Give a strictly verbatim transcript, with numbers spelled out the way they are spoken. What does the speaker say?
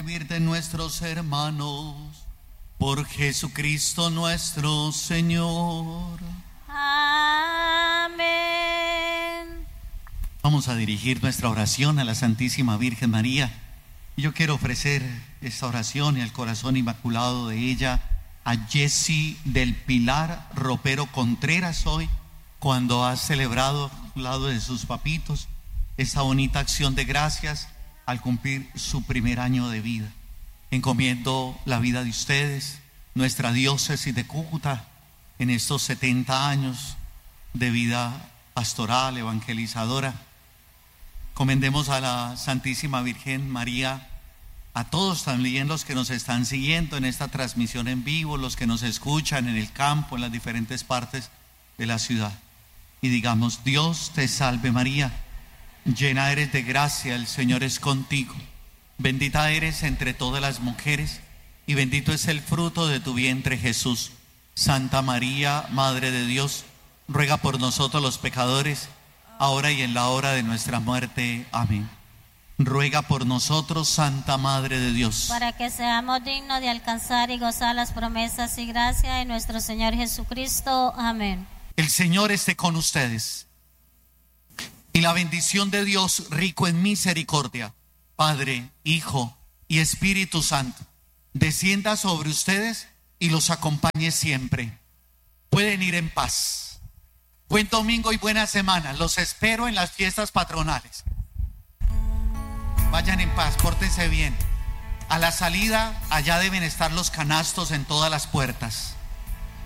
servir de nuestros hermanos, por Jesucristo nuestro Señor. Amén. Vamos a dirigir nuestra oración a la Santísima Virgen María. Yo quiero ofrecer esta oración y al corazón inmaculado de ella a Jessy del Pilar Ropero Contreras hoy, cuando ha celebrado al lado de sus papitos esta bonita acción de gracias al cumplir su primer año de vida. Encomiendo la vida de ustedes, nuestra diócesis de Cúcuta, en estos setenta años de vida pastoral, evangelizadora. Encomendemos a la Santísima Virgen María, a todos también los que nos están siguiendo en esta transmisión en vivo, los que nos escuchan en el campo, en las diferentes partes de la ciudad. Y digamos: Dios te salve María, llena eres de gracia, el Señor es contigo. Bendita eres entre todas las mujeres, y bendito es el fruto de tu vientre, Jesús. Santa María, Madre de Dios, ruega por nosotros los pecadores, ahora y en la hora de nuestra muerte. Amén. Ruega por nosotros, Santa Madre de Dios, para que seamos dignos de alcanzar y gozar las promesas y gracia de nuestro Señor Jesucristo. Amén. El Señor esté con ustedes. Y la bendición de Dios, rico en misericordia, Padre, Hijo y Espíritu Santo, descienda sobre ustedes y los acompañe siempre. Pueden ir en paz. Buen domingo y buena semana. Los espero en las fiestas patronales. Vayan en paz, pórtense bien. A la salida, allá deben estar los canastos en todas las puertas.